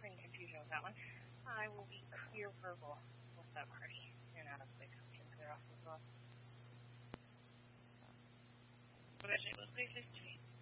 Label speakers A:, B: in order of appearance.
A: having confusion with that one. I will be clear verbal with that party. You're not a quick clear off as well. But actually, it was clear 15.